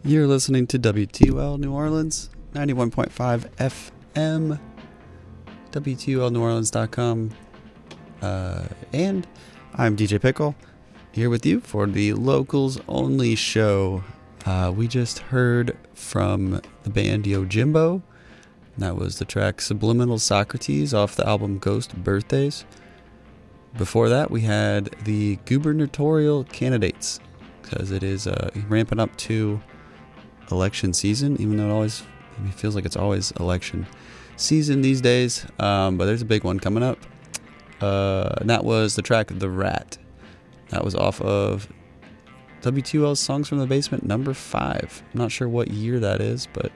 You're listening to WTUL New Orleans, 91.5 FM, WTULNewOrleans.com, and I'm DJ Pickle, here with you for the Locals Only show. We just heard from the band Yojimbo. That was the track Subliminal Socrates off the album Ghost Birthdays. Before that, we had the Gubernatorial Candidates, because it is ramping up to election season, even though it feels like it's always election season these days. But there's a big one coming up. And that was the track The Rat. That was off of WTUL's Songs from the Basement number 5. I'm not sure what year that is, but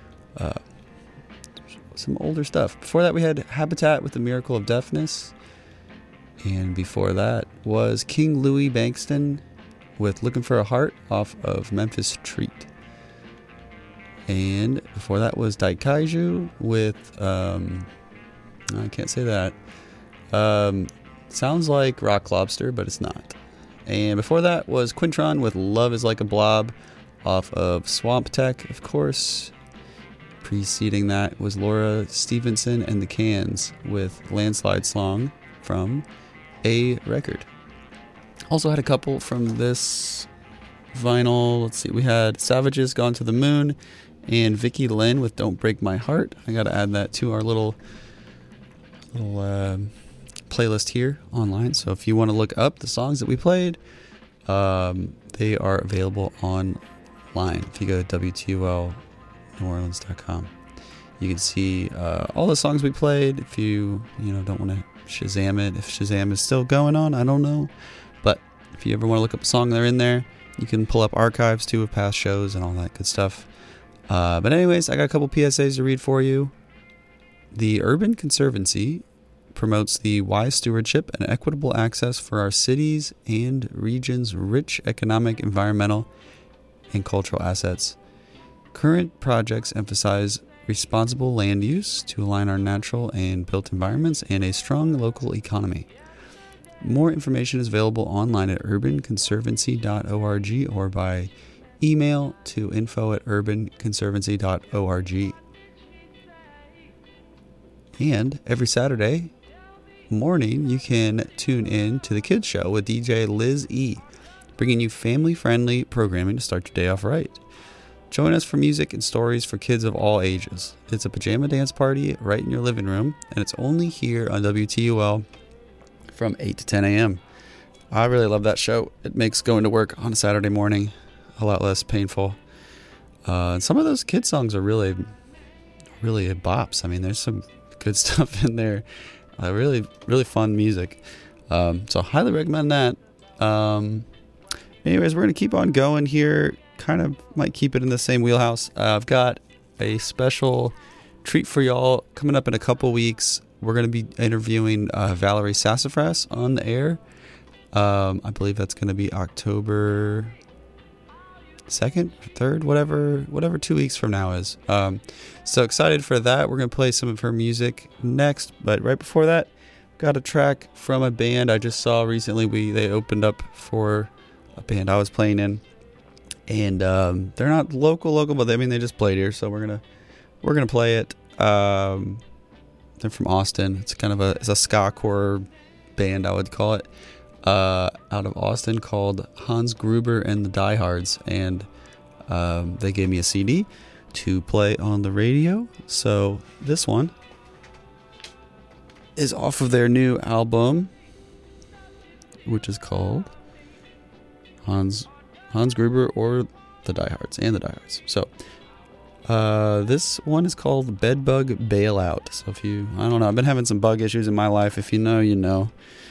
some older stuff. Before that, we had Habitat with The Miracle of Deafness. And before that was King Louis Bankston with Looking for a Heart off of Memphis Treat. And before that was Daikaiju with, I can't say that. Sounds like Rock Lobster, but it's not. And before that was Quintron with Love is Like a Blob off of Swamp Tech, of course. Preceding that was Laura Stevenson and the Cans with Landslide Song from A Record. Also had a couple from this vinyl. Let's see, we had Savages Gone to the Moon and Vicky Lynn with Don't Break My Heart. I gotta add that to our little playlist here online. So if you want to look up the songs that we played, they are available online. If you go to WTULNewOrleans.com, you can see all the songs we played. If you don't want to Shazam it, if Shazam is still going on, I don't know. But if you ever want to look up a song, they're in there. You can pull up archives too of past shows and all that good stuff. But anyways, I got a couple PSAs to read for you. The Urban Conservancy promotes the wise stewardship and equitable access for our cities and regions' rich economic, environmental, and cultural assets. Current projects emphasize responsible land use to align our natural and built environments and a strong local economy. More information is available online at urbanconservancy.org or by email to info@urbanconservancy.org. And every Saturday morning, you can tune in to the Kids Show with DJ Liz E, bringing you family-friendly programming to start your day off right. Join us for music and stories for kids of all ages. It's a pajama dance party right in your living room, and it's only here on WTUL from 8 to 10 a.m. I really love that show. It makes going to work on a Saturday morning a lot less painful. And some of those kid songs are really bops. I mean, there's some good stuff in there. Really, really fun music. So highly recommend that. Anyways, we're going to keep on going here. Kind of might keep it in the same wheelhouse. I've got a special treat for y'all coming up in a couple weeks. We're going to be interviewing Valerie Sassafras on the air. I believe that's going to be October 2nd, 3rd, whatever 2 weeks from now is. So excited for that. We're going to play some of her music next. But right before that, got a track from a band I just saw recently. They opened up for a band I was playing in. And they're not local, but they just played here, so we're gonna play it. They're from Austin. It's a ska-core band, I would call it, out of Austin, called Hans Gruber and the Diehards, and they gave me a CD to play on the radio. So this one is off of their new album, which is called Hans Gruber or the Diehards and the Diehards. So this one is called Bedbug Bailout. So I've been having some bug issues in my life. If you know, you know.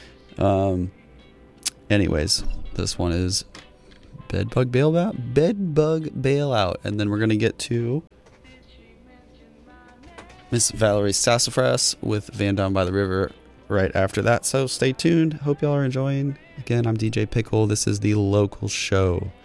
Anyways, this one is Bedbug Bailout. And then we're going to get to Miss Valerie Sassafras with Van Down by the River right after that. So stay tuned. Hope y'all are enjoying. Again, I'm DJ Pickle. This is the Local Show.